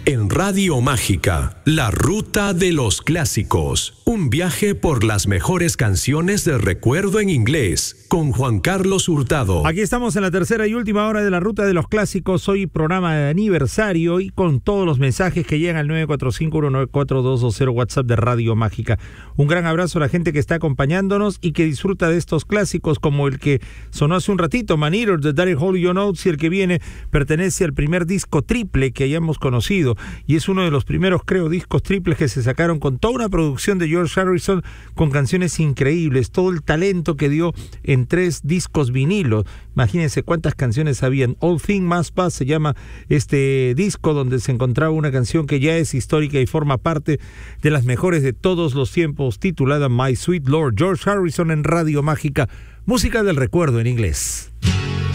En Radio Mágica, la ruta de los clásicos. Un viaje por las mejores canciones de recuerdo en inglés, con Juan Carlos Hurtado. Aquí estamos en la tercera y última hora de la ruta de los clásicos. Hoy programa de aniversario y con todos los mensajes que llegan al 945-194-220 WhatsApp de Radio Mágica. Un gran abrazo a la gente que está acompañándonos y que disfruta de estos clásicos como el que sonó hace un ratito, Man Eater de Daryl Hall y John Oates, y el que viene pertenece al primer disco triple que hayamos conocido y es uno de los primeros, creo, discos triples que se sacaron con toda una producción de George Harrison con canciones increíbles, todo el talento que dio en 3 discos vinilos. Imagínense cuántas canciones habían. All Thing Must Pass se llama este disco, donde se encontraba una canción que ya es histórica y forma parte de las mejores de todos los tiempos, titulada My Sweet Lord. George Harrison en Radio Mágica, música del recuerdo en inglés.